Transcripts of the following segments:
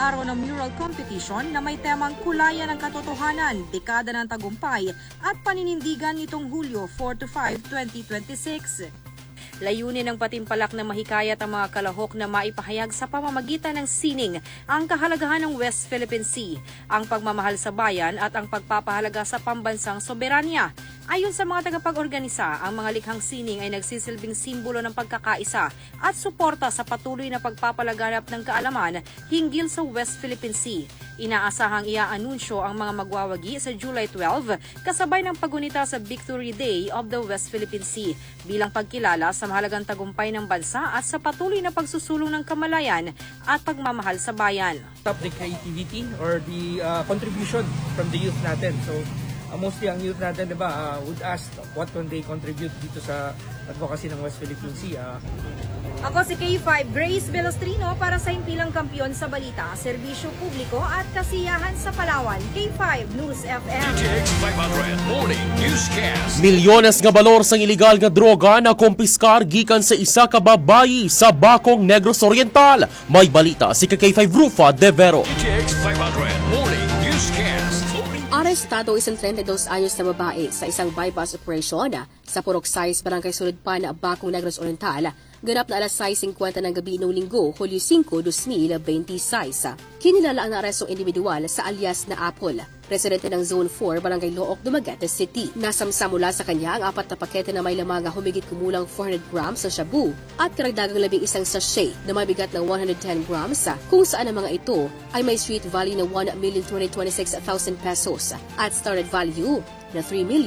araw ng mural competition na may temang Kulayan ng Katotohanan, Dekada ng Tagumpay at Paninindigan nitong Hulyo 4 to 5, 2026. Layunin ng patimpalak na mahikayat ang mga kalahok na maipahayag sa pamamagitan ng sining ang kahalagahan ng West Philippine Sea, ang pagmamahal sa bayan at ang pagpapahalaga sa pambansang soberanya. Ayon sa mga tagapag-organisa, ang mga likhang sining ay nagsisilbing simbolo ng pagkakaisa at suporta sa patuloy na pagpapalaganap ng kaalaman hinggil sa West Philippine Sea. Inaasahang iaanunsyo ang mga magwawagi sa July 12 kasabay ng pagunita sa Victory Day of the West Philippine Sea bilang pagkilala sa mahalagang tagumpay ng bansa at sa patuloy na pagsusulong ng kamalayan at pagmamahal sa bayan. Top the creativity or the contribution from the youth natin. So mostly ang youth natin, diba, would ask what can they contribute dito sa advocacy ng West Philippine Sea. Ako si K5 Grace Velostrino para sa Himpilang Kampiyon sa Balita, Serbisyo Publiko at Kasiyahan sa Palawan. K5 News FM. DTX 500 Morning Newscast. Milyones nga balor sang iligal nga droga na kumpiskar gikan sa isa ka babayi sa Bacong, Negros Oriental. May balita si K5 Rufa De Vero. DTX 500 Morning Newscast. Arestado isang 32 anyos na babae sa isang bypass operation sa Purok 6, Barangay Suludpan, Bacong, Negros Oriental. Ganap na alas 6:50 ng gabi noong Linggo, Hulyo 5, 2026. Kinilala ang naarestong individual sa alias na Apple, residente ng Zone 4, Barangay Looc, Dumaguete City. Nasamsa mula sa kanya ang 4 na pakete na may lamang humigit kumulang 400 grams sa shabu at karagdagang 11 sachet na may bigat ng 110 grams, kung saan ang mga ito ay may street value na 1,226,000 pesos at started value na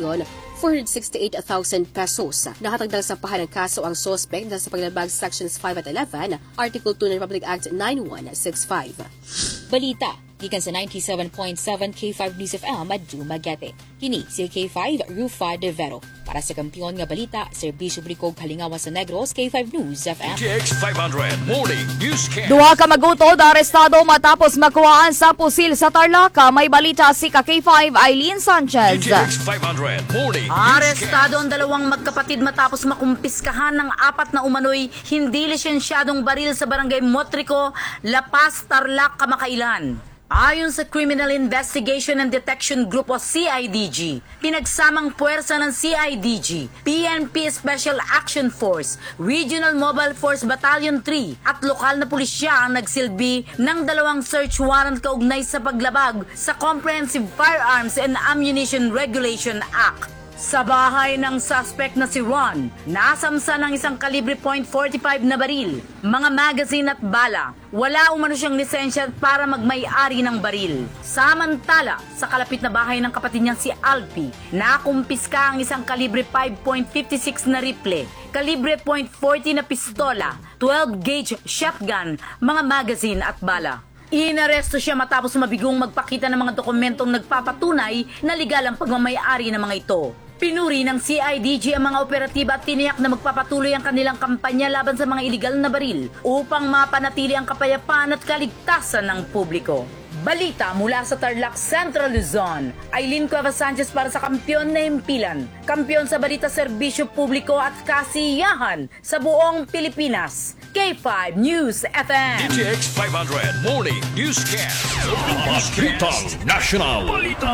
3,468,000 pesos. Nakatagdang sampahan ng kaso ang suspect dahil sa paglabag Sections 5 at 11, Article 2 ng Republic Act 9165. Balita gikan sa 97.7 K5 News FM at Dumaguete. Kini si K5 Rufa De Vero. Para sa kampiyon nga balita, Serbisyo Publiko Kalingawan sa Negros, K5 News FM. DTX 500 Morning Newscast. Duha ka magutod arestado matapos makuhaan sa pusil sa Tarlac. May balita si K5 Eileen Sanchez. DTX 500 Morning Arestado ang dalawang magkapatid matapos makumpiskahan ng 4 na umano'y hindi lisensyadong baril sa Barangay Motrico, La Paz, Tarlac, kamakailan. Ayon sa Criminal Investigation and Detection Group o CIDG, pinagsamang puwersa ng CIDG, PNP Special Action Force, Regional Mobile Force Battalion 3 at lokal na pulisya ang nagsilbi ng 2 search warrant kaugnay sa paglabag sa Comprehensive Firearms and Ammunition Regulation Act. Sa bahay ng suspect na si Ron, nasamsa ng isang kalibre .45 na baril, mga magazine at bala. Wala umano siyang lisensya para magmay-ari ng baril. Samantala, sa kalapit na bahay ng kapatid niyang si Alpi, nakumpiska ang isang kalibre 5.56 na rifle, kalibre .40 na pistola, 12-gauge shotgun, mga magazine at bala. Inaresto siya matapos mabigong magpakita ng mga dokumentong nagpapatunay na legal ang pagmamay-ari ng mga ito. Pinuri ng CIDG ang mga operatiba at tiniyak na magpapatuloy ang kanilang kampanya laban sa mga iligal na baril upang mapanatili ang kapayapaan at kaligtasan ng publiko. Balita mula sa Tarlac, Central Luzon. Eileen Cuevas Sanchez para sa Kampiyon na Himpilan. Kampiyon sa balita, serbisyo publiko at kasiyahan sa buong Pilipinas. K5 News FM. DTX 500 Morning Newscast. Balitang National.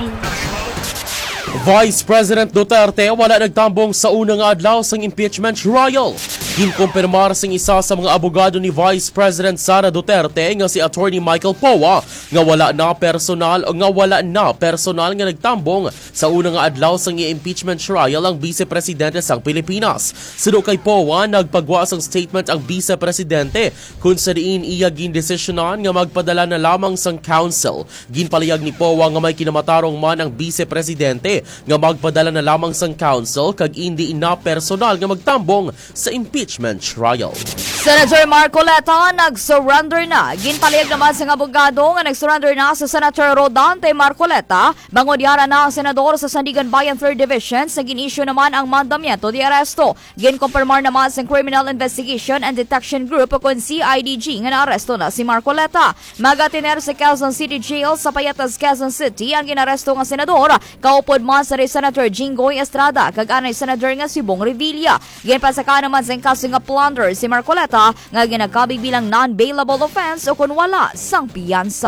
Vice President Duterte wala nagtambong sa unang adlaw sang impeachment trial. Ginkumpirmar sing isa sa mga abogado ni Vice President Sara Duterte nga si Attorney Michael Poa nga wala na personal nga nagtambong sa unang adlaw sang impeachment trial ang Vice Presidente sang Pilipinas. Sudo kay Poa, nagpagwa sang statement ang Vice Presidente kung sa diin iya gindesisyonan nga magpadala na lamang sang council. Ginpalayag ni Poa nga may kinamatarong man ang Vice Presidente nga magpadala na lamang sang council kag hindi na personal nga magtambong sa impeachment trial. Senator Marcoleta nag-surrender na. Ginpalayag naman sa abogado nga nag-surrender na sa Senator Rodante Marcoleta. Bangodyara na ang senador sa Sandigan Bayan 3rd Division sa ginisyo naman ang mandamiento de aresto. Ginkumpirmar naman sa Criminal Investigation and Detection Group kung CIDG nga naaresto na si Marcoleta. Magatiner sa Quezon City Jail sa Payatas, Quezon City ang ginaresto nga senador. Kaupod man sa Senator Jinggoy Estrada kag anay senador nga si Bong Revilla. Ginpasaka naman sa kaso nga plunder si Marcoleta nga ginagkabig bilang non-bailable offense o kung wala sang piyansa.